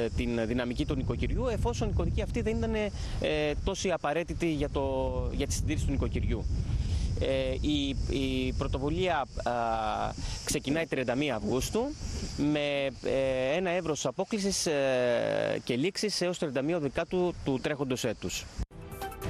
την δυναμική του νοικοκυριού, εφόσον η κωδική αυτή δεν ήταν τόσο απαραίτητη για τη συντήρηση του νοικοκυριού. Η πρωτοβουλία ξεκινάει 31 Αυγούστου με ένα εύρος απόκλησης και λήξης έως 31 Δεκάτου του τρέχοντος έτους.